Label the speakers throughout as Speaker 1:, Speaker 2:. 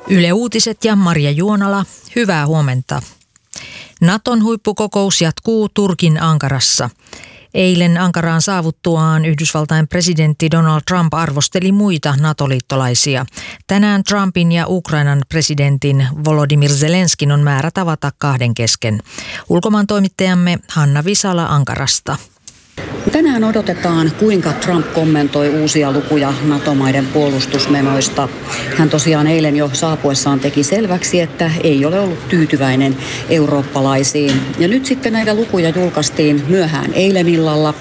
Speaker 1: Yle Uutiset ja Marja Juonala, hyvää huomenta. Naton huippukokous jatkuu Turkin Ankarassa. Eilen Ankaraan saavuttuaan Yhdysvaltain presidentti Donald Trump arvosteli muita NATO-liittolaisia. Tänään Trumpin ja Ukrainan presidentin Volodymyr Zelenskin on määrä tavata kahden kesken. Ulkomaantoimittajamme Hanna Visala Ankarasta.
Speaker 2: Tänään odotetaan, kuinka Trump kommentoi uusia lukuja NATO-maiden puolustusmenoista. Hän tosiaan eilen jo saapuessaan teki selväksi, että ei ole ollut tyytyväinen eurooppalaisiin. Ja nyt sitten näitä lukuja julkaistiin myöhään eilen illalla.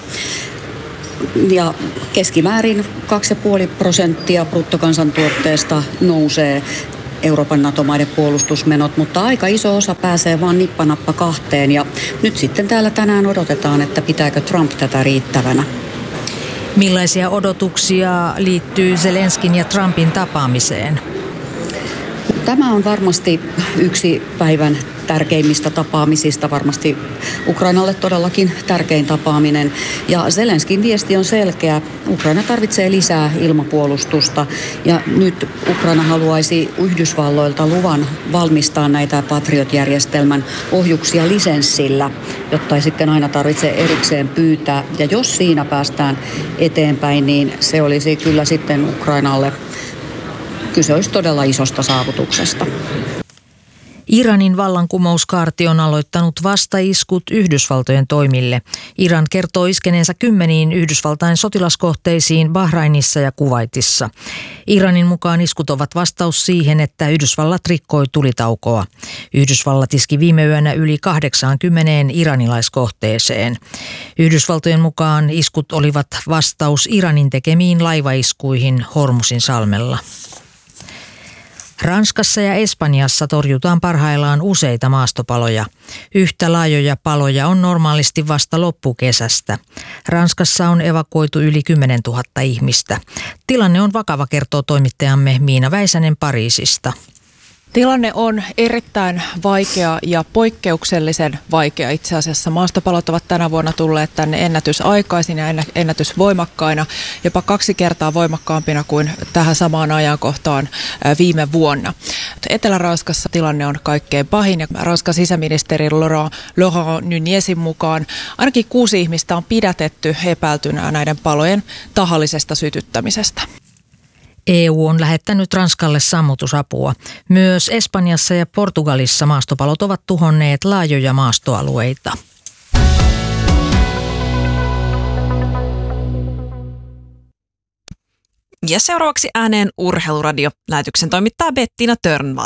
Speaker 2: Ja keskimäärin 2,5% bruttokansantuotteesta nousee Euroopan NATO-maiden puolustusmenot, mutta aika iso osa pääsee vaan nippanappa kahteen. Ja nyt sitten täällä tänään odotetaan, että pitääkö Trump tätä riittävänä.
Speaker 1: Millaisia odotuksia liittyy Zelenskin ja Trumpin tapaamiseen?
Speaker 2: Tämä on varmasti yksi päivän tärkeimmistä tapaamisista, varmasti Ukrainalle todellakin tärkein tapaaminen. Ja Zelenskin viesti on selkeä. Ukraina tarvitsee lisää ilmapuolustusta ja nyt Ukraina haluaisi Yhdysvalloilta luvan valmistaa näitä Patriot-järjestelmän ohjuksia lisenssillä, jotta ei sitten aina tarvitse erikseen pyytää. Ja jos siinä päästään eteenpäin, niin se olisi kyllä sitten Ukrainalle, kyse olisi todella isosta saavutuksesta.
Speaker 1: Iranin vallankumouskaarti on aloittanut vastaiskut Yhdysvaltojen toimille. Iran kertoo iskeneensä 10 Yhdysvaltain sotilaskohteisiin Bahrainissa ja Kuwaitissa. Iranin mukaan iskut ovat vastaus siihen, että Yhdysvallat rikkoi tulitaukoa. Yhdysvallat iski viime yönä yli 80 iranilaiskohteeseen. Yhdysvaltojen mukaan iskut olivat vastaus Iranin tekemiin laivaiskuihin Hormusin salmella. Ranskassa ja Espanjassa torjutaan parhaillaan useita maastopaloja. Yhtä laajoja paloja on normaalisti vasta loppukesästä. Ranskassa on evakuoitu yli 10 000 ihmistä. Tilanne on vakava, kertoo toimittajamme Miina Väisänen Pariisista.
Speaker 3: Tilanne on erittäin vaikea ja poikkeuksellisen vaikea itse asiassa. Maastopalot ovat tänä vuonna tulleet tänne ennätysaikaisin ja ennätysvoimakkaina, jopa 2 kertaa voimakkaampina kuin tähän samaan ajankohtaan viime vuonna. Etelä-Ranskassa tilanne on kaikkein pahin ja Ranskan sisäministeri Laurent Nunezin mukaan ainakin 6 ihmistä on pidätetty epäiltynä näiden palojen tahallisesta sytyttämisestä.
Speaker 1: EU on lähettänyt Ranskalle sammutusapua. Myös Espanjassa ja Portugalissa maastopalot ovat tuhonneet laajoja maastoalueita.
Speaker 4: Ja seuraavaksi ääneen Urheiluradio. Lähetyksen toimittaa Bettina Törnvall.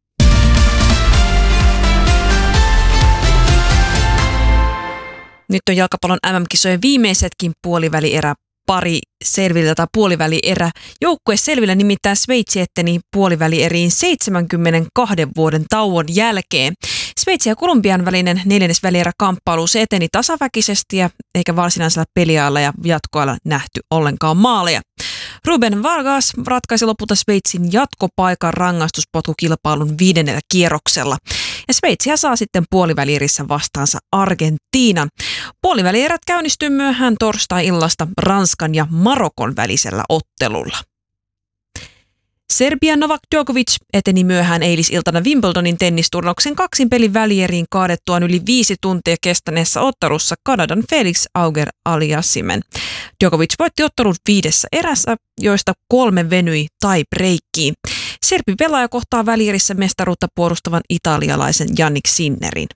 Speaker 4: Nyt on jalkapallon MM-kisojen viimeisetkin puolivälierä-pari selvillä tai puolivälierä. Joukkue selvillä, nimittäin Sveitsi etteni puolivälieriin 72 vuoden tauon jälkeen. Sveitsin ja Kolumbian välinen 4. välierä-kamppailu se eteni tasaväkisesti eikä varsinaisella peliajalla ja jatkoajalla nähty ollenkaan maaleja. Ruben Vargas ratkaisi lopulta Sveitsin jatkopaikan rangaistuspotkukilpailun 5. kierroksella. Ja Sveitsiä saa sitten puolivälierissä vastaansa Argentiinan. Puolivälierät käynnistyy myöhään torstai-illasta Ranskan ja Marokon välisellä ottelulla. Serbian Novak Djokovic eteni myöhään eilisiltana Wimbledonin tennisturnauksen 2 pelin välieriin kaadettuaan yli 5 tuntia kestäneessä ottelussa Kanadan Felix Auger-Aliassimen. Djokovic voitti ottelun 5 erässä, joista 3 venyi tie-breakkiin. Serbi pelaaja kohtaa välierissä mestaruutta puolustavan italialaisen Jannik Sinnerin.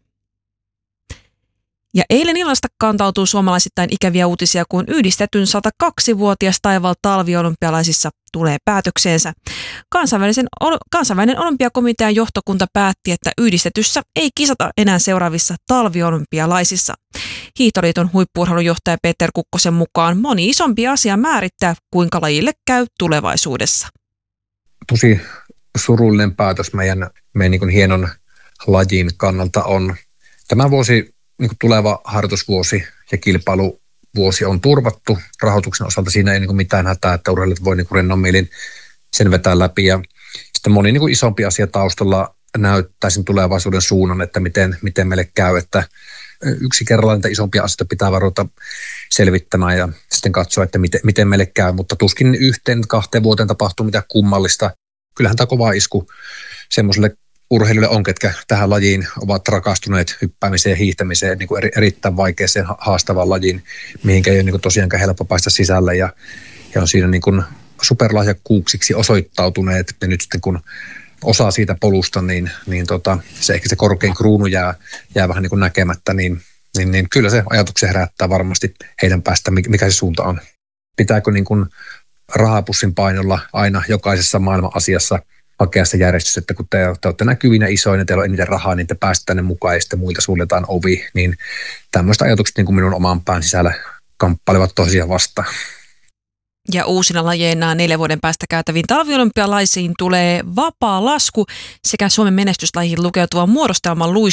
Speaker 4: Ja eilen illasta kantautuu suomalaisittain ikäviä uutisia, kun yhdistetyn 102-vuotias taival talviolympialaisissa tulee päätökseensä. Kansainvälinen olympiakomitean johtokunta päätti, että yhdistetyssä ei kisata enää seuraavissa talviolympialaisissa. Hiihtoliiton huippu-urheilujohtaja Peter Kukkosen mukaan moni isompi asia määrittää, kuinka lajille käy tulevaisuudessa.
Speaker 5: Tosi surullinen päätös meidän niin kuin hienon lajin kannalta on. Tämä vuosi, niin kuin tuleva harjoitusvuosi ja kilpailuvuosi on turvattu. Rahoituksen osalta siinä ei niin kuin mitään hätää, että urheilijat voi niin kuin rennon mielin sen vetää läpi. Ja sitten moni niin kuin isompi asia taustalla näyttää sen tulevaisuuden suunnan, että miten meille käy. Että yksi kerrallaan niitä isompia asioita pitää varoita selvittämään ja sitten katsoa, että miten meille käy. Mutta tuskin 1-2 vuoteen tapahtuu mitään kummallista. Kyllähän tämä kova isku semmoiselle urheilijoille on, ketkä tähän lajiin ovat rakastuneet hyppäämiseen ja hiihtämiseen niin kuin erittäin vaikeaseen haastavaan lajiin, mihinkä ei ole niin kuin tosiaankaan helppo päästä sisälle ja on siinä niin kuin superlahjakkuuksiksi osoittautuneet ja nyt sitten kun osa siitä polusta, niin se ehkä se korkein kruunu jää vähän niin kuin näkemättä, niin kyllä se ajatuksen herättää varmasti heidän päästä, mikä se suunta on. Pitääkö niin kuin rahapussin painolla aina jokaisessa maailman asiassa hakea se järjestys, että kun te olette näkyvinä isoina, teillä on eniten rahaa, niin te pääsette tänne mukaan ja sitten muilta suljetaan ovi, niin tämmöistä ajatukset niin kuin minun oman pään sisällä kamppailevat tosiaan vastaan.
Speaker 4: Ja uusina lajeina 4 vuoden päästä käytäviin talviolympialaisiin tulee vapaa lasku sekä Suomen menestyslajiin lukeutuva muodostelman luistelu.